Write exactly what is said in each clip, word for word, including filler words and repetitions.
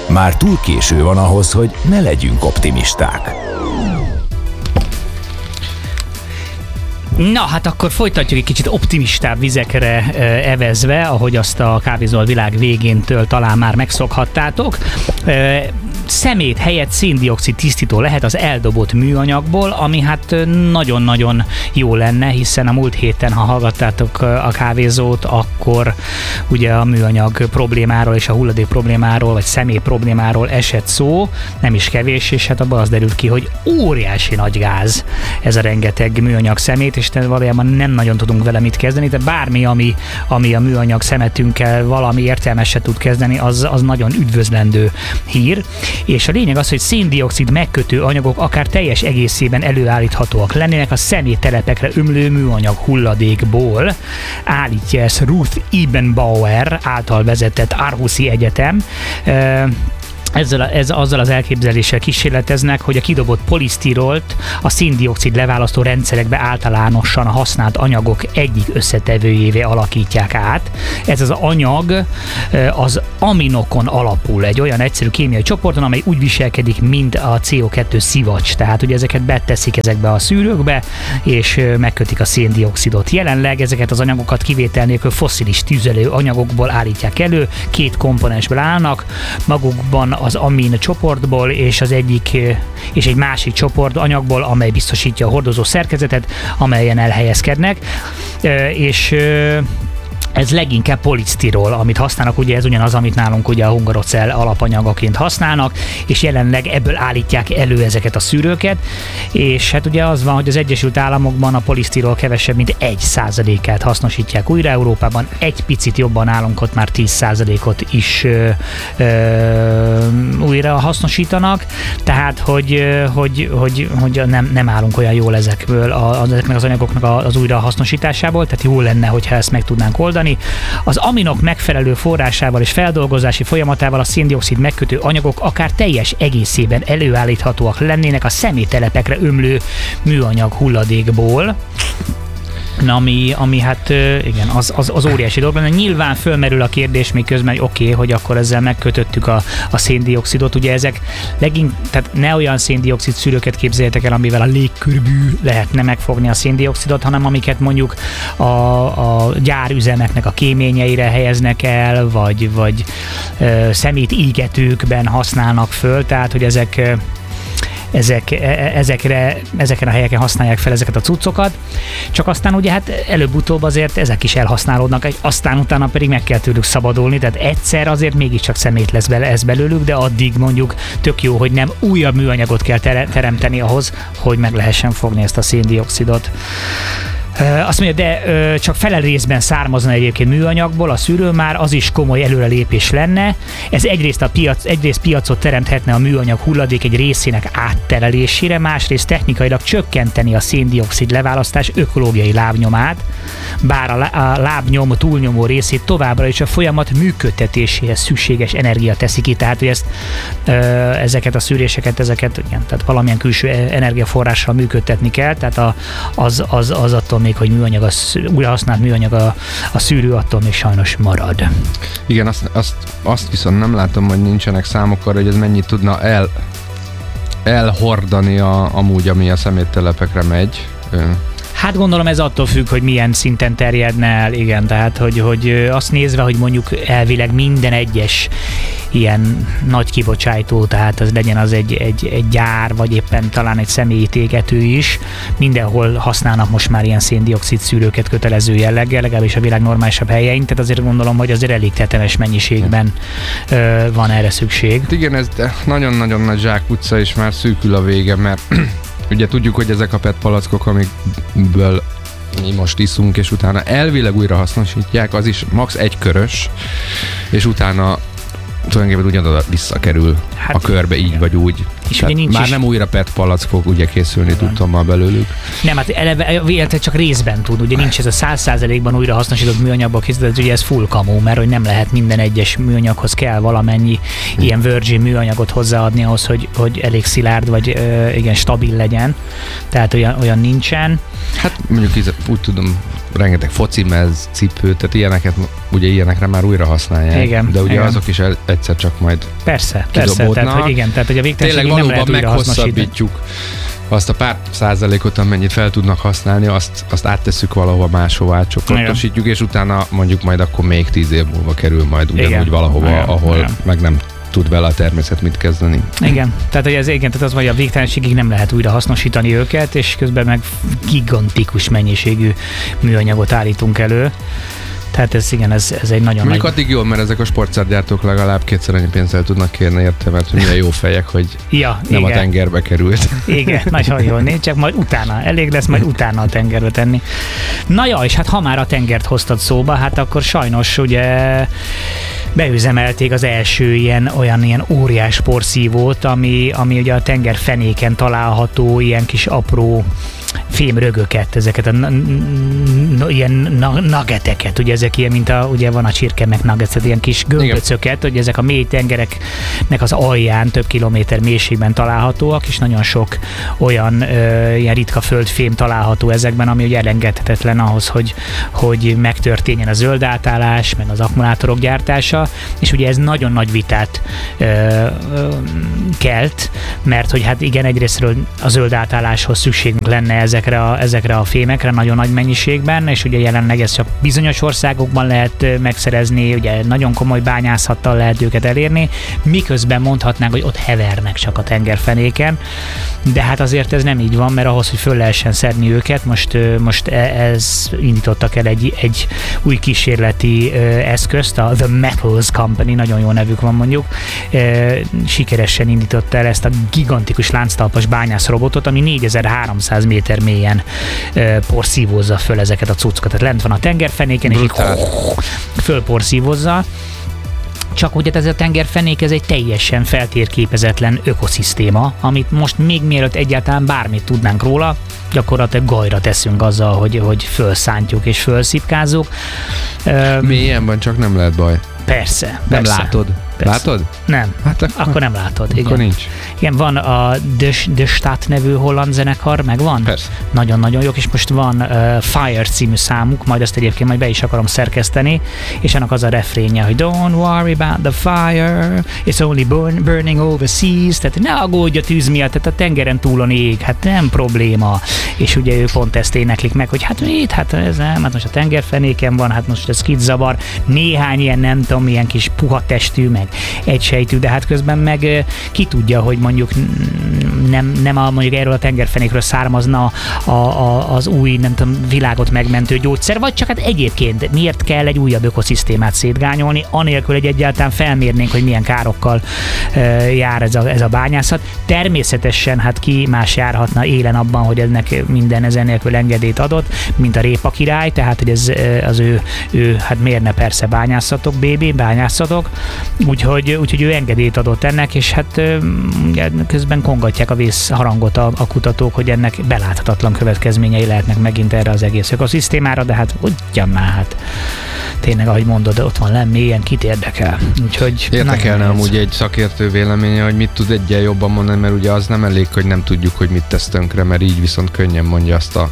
Már túl késő van ahhoz, hogy ne legyünk optimisták. Na, hát akkor folytatjuk egy kicsit optimistább vizekre evezve, ahogy azt a Kávézó a világ végéntől talán már megszokhattátok. Szemét helyett széndioxid tisztító lehet az eldobott műanyagból, ami hát nagyon-nagyon jó lenne, hiszen a múlt héten, ha hallgattátok a Kávézót, akkor ugye a műanyag problémáról és a hulladék problémáról, vagy személy problémáról esett szó, nem is kevés, és hát abban az derült ki, hogy óriási nagy gáz ez a rengeteg műanyag szemét, és valójában nem nagyon tudunk vele mit kezdeni, de bármi, ami, ami a műanyag szemetünkkel valami értelmeset tud kezdeni, az, az nagyon üdvözlendő hír. És a lényeg az, hogy széndioxid megkötő anyagok akár teljes egészében előállíthatóak lennének a szeméttelepekre ömlő műanyag hulladékból. Állítja ezt Ruth Ebenbauer által vezetett Aarhusi Egyetem. Ezzel, ez, azzal az elképzeléssel kísérleteznek, hogy a kidobott polisztirolt a széndioxid leválasztó rendszerekbe általánosan használt anyagok egyik összetevőjévé alakítják át. Ez az anyag az aminokon alapul, egy olyan egyszerű kémiai csoporton, amely úgy viselkedik, mint a cé o kettő szivacs. Tehát ugye ezeket beteszik ezekbe a szűrőkbe, és megkötik a széndioxidot. Jelenleg ezeket az anyagokat kivétel nélkül fosszilis tüzelő anyagokból állítják elő, két komponensből állnak, magukban az amin csoportból, és az egyik és egy másik csoport anyagból, amely biztosítja a hordozó szerkezetet, amelyen elhelyezkednek, és ez leginkább polisztirol, amit használnak, ugye ez ugyanaz, amit nálunk ugye a hungarocell alapanyagaként használnak, és jelenleg ebből állítják elő ezeket a szűrőket, és hát ugye az van, hogy az Egyesült Államokban a polisztirol kevesebb, mint egy százalékát hasznosítják újra, Európában egy picit jobban állunk, ott már tíz százalékot is ö, ö, újra hasznosítanak, tehát hogy, hogy, hogy, hogy nem, nem állunk olyan jól ezekből a, ezeknek az anyagoknak az újra hasznosításából, tehát jó lenne, hogyha ezt meg tudnánk oldani. Az aminok megfelelő forrásával és feldolgozási folyamatával a széndioxid megkötő anyagok akár teljes egészében előállíthatóak lennének a szeméttelepekre ömlő műanyag hulladékból. Ami, ami hát igen, az, az, az óriási dolog. Nyilván fölmerül a kérdés még közben, hogy oké, okay, hogy akkor ezzel megkötöttük a, a széndioxidot. Ugye ezek legink, tehát ne olyan széndioxid szűrőket képzeljétek el, amivel a légkörbű lehetne megfogni a széndioxidot, hanem amiket mondjuk a, a gyárüzemeknek a kéményeire helyeznek el, vagy, vagy ö, szemét égetőkben használnak föl, tehát hogy ezek Ezek, ezekre, ezeken a helyeken használják fel ezeket a cuccokat, csak aztán ugye hát előbb-utóbb azért ezek is elhasználódnak, aztán utána pedig meg kell tőlük szabadulni, tehát egyszer azért mégiscsak szemét lesz bele, ez belőlük, de addig mondjuk tök jó, hogy nem újabb műanyagot kell teremteni ahhoz, hogy meg lehessen fogni ezt a széndioxidot. Azt mondja, de ö, csak fele részben származna egyébként műanyagból, a szűrő már az is komoly előrelépés lenne. Ez egyrészt, a piac, egyrészt piacot teremthetne a műanyag hulladék egy részének átterelésére, másrészt technikailag csökkenteni a széndioxid leválasztás ökológiai lábnyomát, bár a, a lábnyom túlnyomó részét továbbra is a folyamat működtetéséhez szükséges energia teszi ki, tehát hogy ezt, ö, ezeket a szűréseket, ezeket igen, tehát valamilyen külső energiaforrással működtetni kell, tehát a, az, az, az attól még, hogy műanyag, az, újra használt műanyag a, a szűrő, attól még sajnos marad. Igen, azt, azt, azt viszont nem látom, hogy nincsenek számok arra, hogy ez mennyit tudna el, elhordani a, amúgy, ami a szeméttelepekre megy. Hát gondolom ez attól függ, hogy milyen szinten terjedne el, igen, tehát hogy, hogy azt nézve, hogy mondjuk elvileg minden egyes ilyen nagy kibocsátó, tehát az legyen az egy, egy, egy gyár, vagy éppen talán egy személyi égető is, mindenhol használnak most már ilyen széndioxid szűrőket kötelező jelleggel, legalábbis a világ normálisabb helyein, tehát azért gondolom, hogy azért elég tetemes mennyiségben ö, van erre szükség. Igen, ez nagyon-nagyon nagy zsákutca, és már szűkül a vége, mert ugye tudjuk, hogy ezek a pé é té palackok, amikből mi most iszunk, és utána elvileg újra hasznosítják, az is max. egy körös, és utána tulajdonképpen ugyanoda visszakerül hát, a körbe így igen. vagy úgy. És már is... nem újra pé é té palackok ugye készülni igen. tudtam már belőlük. Nem, hát eleve csak részben tud, ugye nincs ez a száz százalékban újra hasznosított műanyagból készített, ugye ez full kamu, mert hogy nem lehet minden egyes műanyaghoz kell valamennyi hmm. ilyen virgin műanyagot hozzáadni ahhoz, hogy, hogy elég szilárd vagy igen stabil legyen. Tehát olyan, olyan nincsen. Hát mondjuk úgy tudom, rengeteg focimez, cipő, tehát ilyeneket, ugye ilyenekre már újra használják. Igen, de ugye igen. azok is el, egyszer csak majd Persze, persze, tehát, hogy igen, tehát hogy a végtelenségig nem lehet újra hasznosítani. meghosszabbítjuk azt a pár százalékot, amennyit fel tudnak használni, azt, azt áttesszük valahova máshova, átcsoportosítjuk, és utána mondjuk majd akkor még tíz év múlva kerül majd ugyanúgy igen. valahova, igen. ahol igen. meg nem tud vele a természet mit kezdeni. Igen, tehát hogy ez, igen, tehát az, hogy a végtelenségig nem lehet újra hasznosítani őket, és közben meg gigantikus mennyiségű műanyagot állítunk elő. Tehát ez igen, ez, ez egy nagyon Mondjuk nagy... addig jól, mert ezek a sportszergyártók legalább kétszer annyi pénzzel tudnak kérni érte, mert milyen jó fejek, hogy ja, nem igen. a tengerbe került. Igen, nagyon jól néz, csak majd utána, elég lesz majd utána a tengerbe tenni. Na ja, és hát ha már a tengert hoztad szóba, hát akkor sajnos ugye beüzemelték az első ilyen, olyan ilyen óriás porszívót, ami, ami ugye a tenger fenéken található ilyen kis apró fémrögöket, ezeket a n- n- ilyen nuggeteket, ugye ezek ilyen, mint a, ugye van a csirke meg nuggets, ilyen kis gömböcöket, hogy ezek a mély tengereknek az alján több kilométer mélységben találhatóak, és nagyon sok olyan ö, ilyen ritka földfém található ezekben, ami ugye elengedhetetlen ahhoz, hogy, hogy megtörténjen a zöld átállás, meg az akkumulátorok gyártása, és ugye ez nagyon nagy vitát ö, ö, kelt, mert hogy hát igen, egyrésztről a zöld átálláshoz szükségünk lenne ezekre a, ezekre a fémekre nagyon nagy mennyiségben, és ugye jelenleg ez csak bizonyos országokban lehet megszerezni, ugye nagyon komoly bányászattal lehet őket elérni, miközben mondhatnánk, hogy ott hevernek csak a tengerfenéken, de hát azért ez nem így van, mert ahhoz, hogy föl lehessen szedni őket, most, most ez indítottak el egy, egy új kísérleti eszközt, a The Metals Company, nagyon jó nevük van mondjuk, sikeresen indította el ezt a gigantikus lánctalpas bányászrobotot, ami négyezer-háromszáz méter mélyen porszívózza föl ezeket a cuccokat. Tehát lent van a tengerfenéken, Brutál. és így fölporszívózza. Csak ugye ez a tengerfenék, ez egy teljesen feltérképezetlen ökoszisztéma, amit most még mielőtt egyáltalán bármit tudnánk róla, gyakorlatilag gajra teszünk azzal, hogy, hogy felszántjuk és felszipkázzuk. Mélyen van, csak nem lehet baj. Persze. Nem persze. látod? Persze. Látod? Nem. Hát akkor, akkor nem látod. Akkor igen. nincs. Igen, van a De, De Stadt nevű holland zenekar, megvan? Persze. Nagyon-nagyon jók, és most van uh, Fire című számuk, majd ezt egyébként majd be is akarom szerkeszteni, és ennek az a refrénje, hogy Don't worry about the fire, it's only burn, burning overseas, tehát ne aggódj a tűz miatt, tehát a tengeren túlon ég, hát nem probléma. És ugye ő pont ezt éneklik meg, hogy hát mit, hát ez nem, hát most a tengerfenéken van, hát most ez kit zavar, néhány ilyen, nem tudom, ilyen kis puha testű, meg egysejtű, de hát közben meg ki tudja, hogy mondjuk nem, nem a, mondjuk erről a tengerfenékről származna a, a, az új, nem tudom, világot megmentő gyógyszer, vagy csak hát egyébként miért kell egy újabb ökoszisztémát szétgányolni, anélkül, hogy egyáltalán felmérnénk, hogy milyen károkkal e, jár ez a, ez a bányászat. Természetesen hát ki más járhatna élen abban, hogy ennek minden ezen nélkül engedélyt adott, mint a répa király, tehát hogy ez az ő, ő hát mérne persze bányászatok, bébi, bányászatok, úgyhogy, úgyhogy ő engedélyt adott ennek, és hát közben kongatják a vészharangot a, a kutatók, hogy ennek beláthatatlan következményei lehetnek megint erre az egész ökoszisztémára, de hát ugyan már, hát tényleg, ahogy mondod, ott van lenn mélyen, kit érdekel. Úgyhogy érdekelne amúgy egy szakértő véleménye, hogy mit tud egyen jobban mondani, mert ugye az nem elég, hogy nem tudjuk, hogy mit tesz tönkre, mert így viszont könnyen mondja azt a,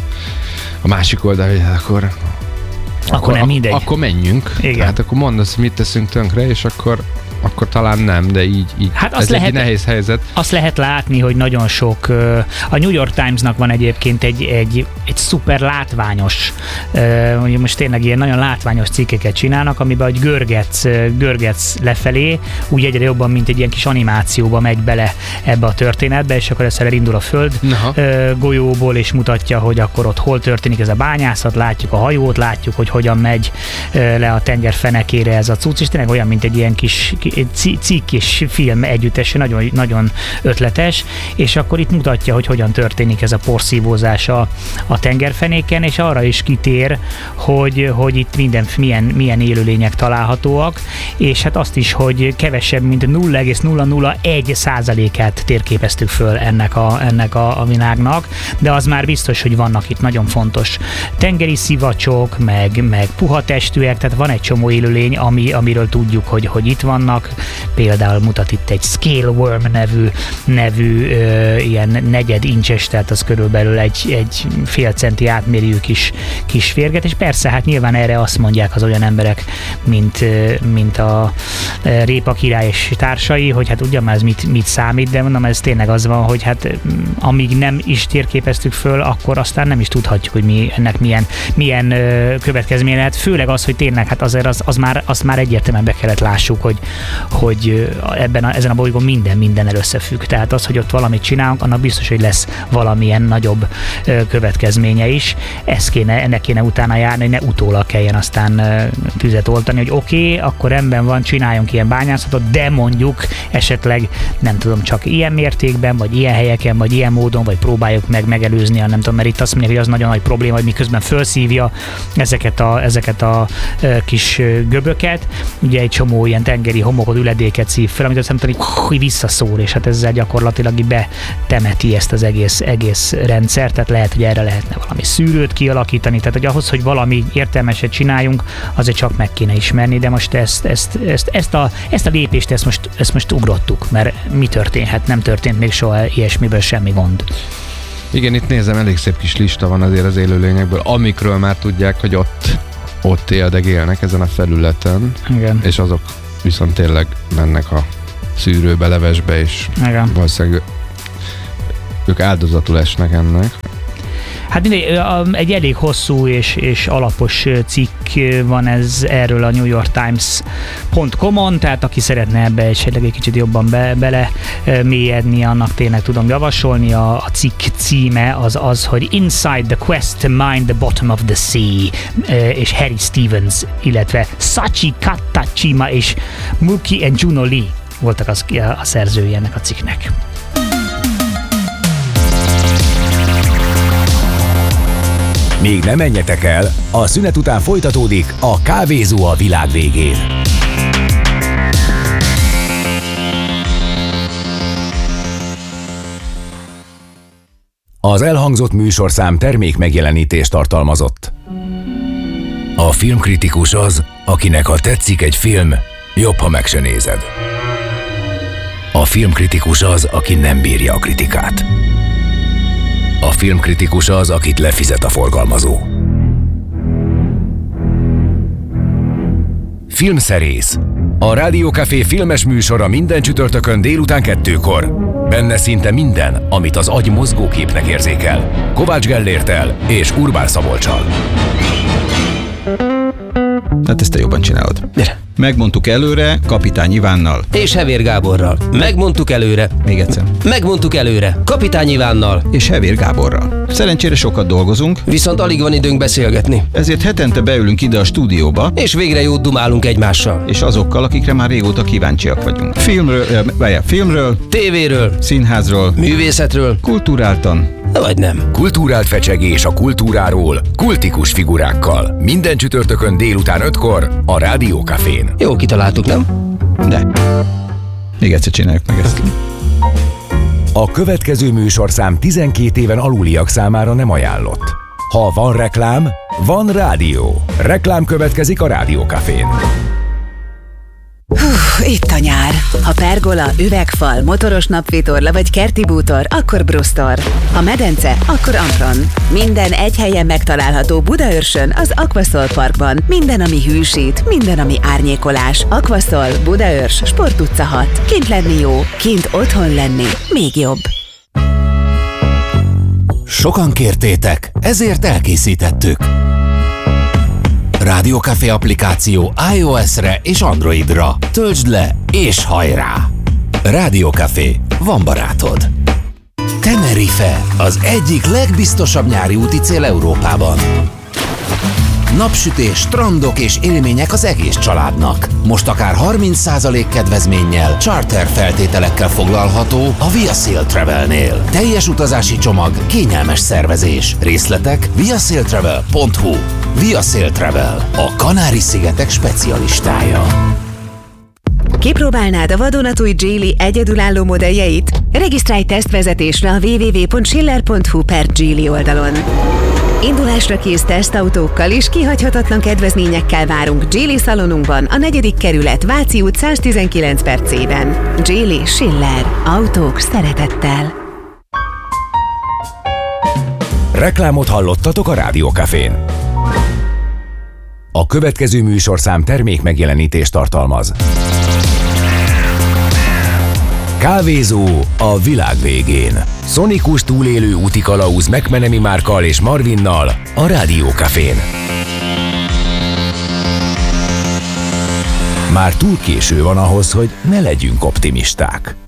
a másik oldal, hogy akkor Akkor, akkor nem mindegy. Akkor menjünk. Igen. Tehát akkor mondd azt, mit teszünk tönkre, és akkor akkor talán nem, de így, így hát ez lehet, egy nehéz helyzet. Azt lehet látni, hogy nagyon sok, a New York Timesnak van egyébként egy, egy, egy szuper látványos, most tényleg ilyen nagyon látványos cikkeket csinálnak, amiben egy görgetsz, görgetsz lefelé, úgy egyre jobban, mint egy ilyen kis animációba megy bele ebbe a történetbe, és akkor ezzel elindul a föld Aha. golyóból, és mutatja, hogy akkor ott hol történik ez a bányászat, látjuk a hajót, látjuk, hogy hogyan megy le a tenger fenekére ez a cucc, és tényleg olyan, mint egy ilyen kis egy cikk és film együttesen, nagyon, nagyon ötletes, és akkor itt mutatja, hogy hogyan történik ez a porszívózás a, a tengerfenéken, és arra is kitér, hogy, hogy itt minden, milyen, milyen élőlények találhatóak, és hát azt is, hogy kevesebb, mint nulla egész nulla nulla egy százalékát térképeztük föl ennek a, ennek a, a világnak, de az már biztos, hogy vannak itt nagyon fontos tengeri szivacsok, meg, meg puha testűek, tehát van egy csomó élőlény, ami, amiről tudjuk, hogy, hogy itt vannak, vannak. Például mutat itt egy Scale Worm nevű, nevű ö, ilyen negyed incses, tehát az körülbelül egy, egy fél centi átmérőjű kis, kis férget, és persze, hát nyilván erre azt mondják az olyan emberek, mint, mint a Répa király és társai, hogy hát ugyan már ez mit, mit számít, de mondom, ez tényleg az van, hogy hát amíg nem is térképeztük föl, akkor aztán nem is tudhatjuk, hogy mi, ennek milyen, milyen ö, következménye lehet. Főleg az, hogy tényleg hát azért az, az már, azt már egyértelműen be kellett lássuk, hogy, hogy ebben a, ezen a bolygón minden mindennel összefügg. Tehát az, hogy ott valamit csinálunk, annak biztos, hogy lesz valamilyen nagyobb ö, következménye is. Ez kéne, ennek kéne utána járni, hogy ne utólag kelljen aztán ö, tüzet oltani, hogy oké, okay, akkor rendben van, csináljunk ilyen bányászatot, de mondjuk esetleg nem tudom, csak ilyen mértékben, vagy ilyen helyeken, vagy ilyen módon, vagy próbáljuk meg megelőzni, a nem tudom, mert itt azt mondják, hogy az nagyon nagy probléma, hogy miközben felszívja ezeket a, ezeket a e, kis göböket, ugye egy csomó ilyen tengeri homokot, üledéket szív fel, amit azt nem tudom, hogy visszaszór, és hát ezzel gyakorlatilag betemeti ezt az egész, egész rendszert, tehát lehet, hogy erre lehetne valami szűrőt kialakítani, tehát hogy ahhoz, hogy valami értelmeset csináljunk, azért csak meg kéne ismerni, de most ezt, ezt, ezt, ezt, a, ezt a lépést, ezt most, ezt most ugrottuk, mert mi történhet, nem történt még soha ilyesmiből semmi gond. Igen, itt nézem, elég szép kis lista van azért az élőlényekből, amikről már tudják, hogy ott, ott éldegélnek ezen a felületen, igen. És azok viszont tényleg mennek a szűrőbe, levesbe, és igen. Valószínűleg ők áldozatul esnek ennek. Hát mindegy, egy elég hosszú és, és alapos cikk van ez erről a New York Times pont com-on, tehát aki szeretne ebbe esetleg egy kicsit jobban be, bele mélyedni, annak tényleg tudom javasolni. A, a cikk címe az az, hogy Inside the Quest to Mine the Bottom of the Sea, és Harry Stevens, illetve Sachi Katachima és Muki and Juno Lee voltak az, a szerzői ennek a cikknek. Még ne menjetek el, a szünet után folytatódik a Kávézó a világ végén. Az elhangzott műsorszám termék megjelenítést tartalmazott. A filmkritikus az, akinek ha tetszik egy film, jobb, ha meg se nézed. A filmkritikus az, aki nem bírja a kritikát. A filmkritikus az, akit lefizet a forgalmazó. Filmszerész. A Rádió Café filmes műsora minden csütörtökön délután kettőkor. Benne szinte minden, amit az agy mozgóképnek érzékel. Kovács Gellérttel és Urbán Szabolccsal. Hát ezt te jobban csinálod. Gyere. Megmondtuk előre Kapitány Ivánnal. És Hevér Gáborral. Megmondtuk előre. Még egyszer. Megmondtuk előre. Kapitány Ivánnal. És Hevér Gáborral. Szerencsére sokat dolgozunk. Viszont alig van időnk beszélgetni. Ezért hetente beülünk ide a stúdióba. És végre jót dumálunk egymással. És azokkal, akikre már régóta kíváncsiak vagyunk. Filmről, eh, filmről, tévéről, színházról, művészetről, kulturáltan, vagy nem. Kulturált fecsegés a kultúráról, kultikus figurákkal. Minden csütörtökön délután ötkor a Rádió Cafén. Jó kitaláltuk, nem? De. Még egyszer csináljuk meg ezt. A következő műsorszám tizenkét éven aluliak számára nem ajánlott. Ha van reklám, van rádió. Reklám következik a Rádió Cafén. Hú, itt a nyár. Ha pergola, üvegfal, motoros napvitorla vagy kerti bútor, akkor Brustor. Ha medence, akkor Ampron. Minden egy helyen megtalálható Budaörsön, az Aquaszol Parkban. Minden, ami hűsít, minden, ami árnyékolás. Aquaszol, Budaörs, Sport utca hat. Kint lenni jó, kint otthon lenni még jobb. Sokan kértétek, ezért elkészítettük. Rádió Café applikáció iOS-re és Androidra. Töltsd le és hajrá! Rádió Café, van barátod. Tenerife, az egyik legbiztosabb nyári úti cél Európában. Napsütés, strandok és élmények az egész családnak. Most akár harminc százalék kedvezménnyel, charter feltételekkel foglalható a ViaSail Travelnél. Teljes utazási csomag, kényelmes szervezés. Részletek viasailtravel pont hu. ViaSail Travel, a Kanári-szigetek specialistája. Kipróbálnád a vadonatúj Geely egyedülálló modelljeit? Regisztrálj tesztvezetésre a double-u double-u double-u pont schiller pont hu per Geely oldalon. Indulásra kész tesztautókkal és kihagyhatatlan kedvezményekkel várunk Geely szalonunkban, a negyedik kerület, Váci út száztizenkilenc per C-ben. Geely Schiller. Autók szeretettel. Reklámot hallottatok a Rádiókafén. A következő műsorszám termék megjelenítést tartalmaz. Kávézó a világ végén. Szonikus túlélő úti kalauz McMenemy Márkkal és Marvinnal a Rádiókafén. Már túl késő van ahhoz, hogy ne legyünk optimisták.